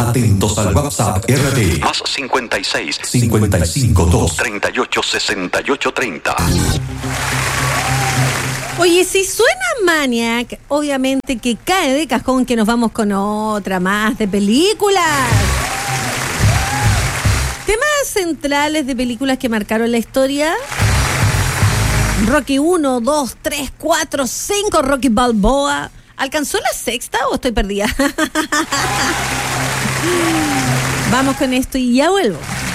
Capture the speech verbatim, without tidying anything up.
Atentos al WhatsApp R T. Más cincuenta y seis, cincuenta y cinco, dos. treinta y ocho, sesenta y ocho, treinta. Oye, si suena Maniac, obviamente que cae de cajón que nos vamos con otra más de películas. Temas centrales de películas que marcaron la historia. Rocky uno, dos, tres, cuatro, cinco, Rocky Balboa. ¿Alcanzó la sexta o estoy perdida? Vamos con esto y ya vuelvo.